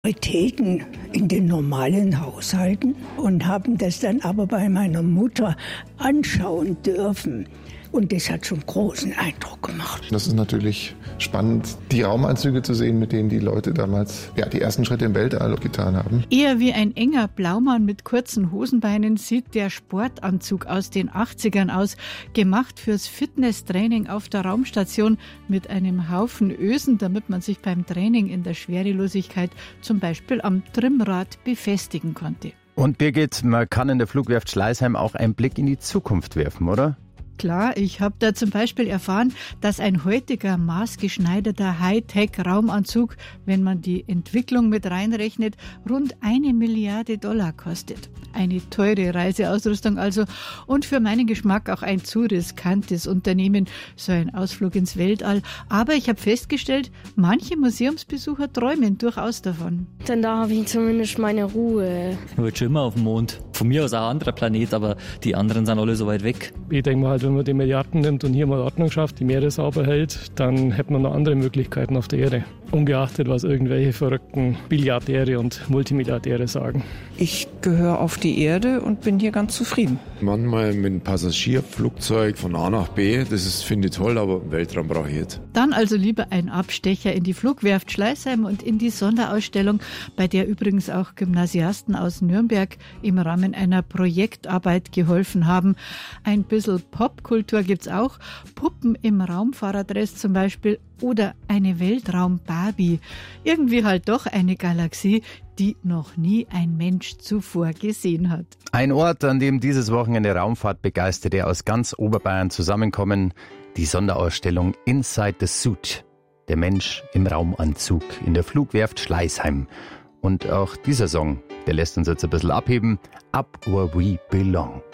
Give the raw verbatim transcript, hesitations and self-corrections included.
Prioritäten in den normalen Haushalten und haben das dann aber bei meiner Mutter anschauen dürfen. Und das hat schon großen Eindruck gemacht. Das ist natürlich spannend, die Raumanzüge zu sehen, mit denen die Leute damals ja, die ersten Schritte im Weltall getan haben. Eher wie ein enger Blaumann mit kurzen Hosenbeinen sieht der Sportanzug aus den achtzigern aus, gemacht fürs Fitnesstraining auf der Raumstation mit einem Haufen Ösen, damit man sich beim Training in der Schwerelosigkeit zum Beispiel am Trimmrad befestigen konnte. Und Birgit, man kann in der Flugwerft Schleißheim auch einen Blick in die Zukunft werfen, oder? Klar, ich habe da zum Beispiel erfahren, dass ein heutiger maßgeschneiderter Hightech-Raumanzug, wenn man die Entwicklung mit reinrechnet, rund eine Milliarde Dollar kostet. Eine teure Reiseausrüstung also und für meinen Geschmack auch ein zu riskantes Unternehmen, so ein Ausflug ins Weltall. Aber ich habe festgestellt, manche Museumsbesucher träumen durchaus davon. Denn da habe ich zumindest meine Ruhe. Ich will schon immer auf dem Mond. Von mir aus auch ein anderer Planet, aber die anderen sind alle so weit weg. Ich denke mal halt, wenn man die Milliarden nimmt und hier mal Ordnung schafft, die Meere sauber hält, dann hätte man noch andere Möglichkeiten auf der Erde. Ungeachtet, was irgendwelche verrückten Milliardäre und Multimilliardäre sagen. Ich gehöre auf die Erde und bin hier ganz zufrieden. Manchmal mit einem Passagierflugzeug von A nach B, das ist, finde ich toll, aber im Weltraum brauche ich jetzt. Dann also lieber ein Abstecher in die Flugwerft Schleißheim und in die Sonderausstellung, bei der übrigens auch Gymnasiasten aus Nürnberg im Rahmen einer Projektarbeit geholfen haben. Ein bisschen Popkultur gibt's auch, Puppen im Raumfahrerdress zum Beispiel oder eine Weltraum-Barbie. Irgendwie halt doch eine Galaxie, die noch nie ein Mensch zuvor gesehen hat. Ein Ort, an dem dieses Wochenende Raumfahrtbegeisterte aus ganz Oberbayern zusammenkommen, die Sonderausstellung Inside the Suit, der Mensch im Raumanzug in der Flugwerft Schleißheim. Und auch dieser Song, der lässt uns jetzt ein bisschen abheben, Up Where We Belong.